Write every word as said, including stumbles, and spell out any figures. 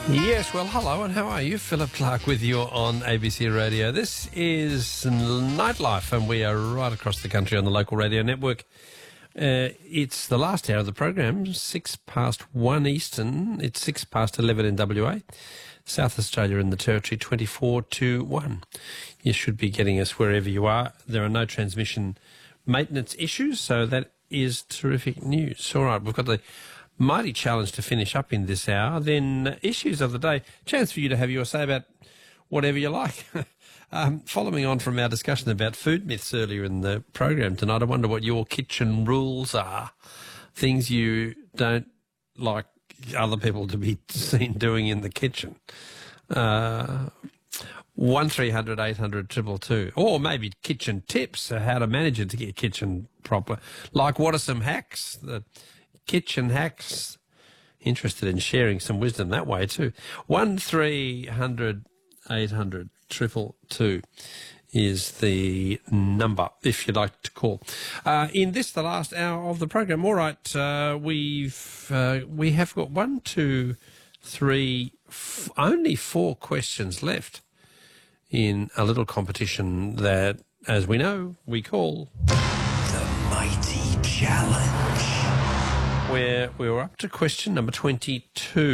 Yes, well, hello, and how are you? Philip Clark with you on A B C Radio. This is Nightlife, and we are right across the country on the local radio network. Uh, it's the last hour of the program, six past one Eastern. It's six past eleven in W A. South Australia and the Territory, twenty-four to one. You should be getting us wherever you are. There are no transmission maintenance issues, so that is terrific news. All right, we've got the mighty challenge to finish up in this hour. Then uh, issues of the day. Chance for you to have your say about whatever you like. um, following on from our discussion about food myths earlier in the program tonight, I wonder what your kitchen rules are. Things you don't like other people to be seen doing in the kitchen. Uh, one three hundred eight hundred two two two. Or maybe kitchen tips, uh, how to manage it to get your kitchen proper. Like, what are some hacks? The kitchen hacks. Interested in sharing some wisdom that way too. One three hundred eight hundred two two two is the number if you'd like to call. Uh, in this, the last hour of the program. All right, uh, we've uh, we have got one, two, three, f- only four questions left in a little competition that, as we know, we call The Mighty Challenge. where we were up to question number twenty-two.